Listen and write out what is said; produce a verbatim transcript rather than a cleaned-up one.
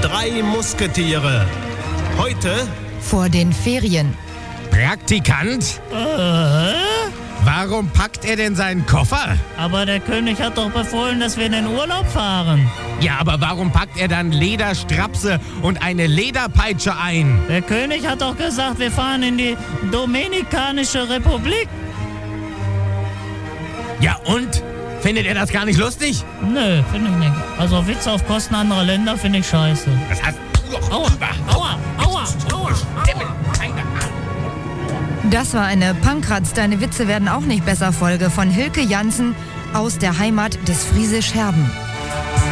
drei Musketiere. Heute vor den Ferien. Praktikant? Äh? Warum packt er denn seinen Koffer? Aber der König hat doch befohlen, dass wir in den Urlaub fahren. Ja, aber warum packt er dann Lederstrapse und eine Lederpeitsche ein? Der König hat doch gesagt, wir fahren in die Dominikanische Republik. Ja und? Findet er das gar nicht lustig? Nö, finde ich nicht. Also Witze auf Kosten anderer Länder finde ich scheiße. Das heißt... Aua, aua, aua, aua. Das war eine Pankratz, deine Witze werden auch nicht besser Folge von Hilke Jansen aus der Heimat des Friesisch Herben.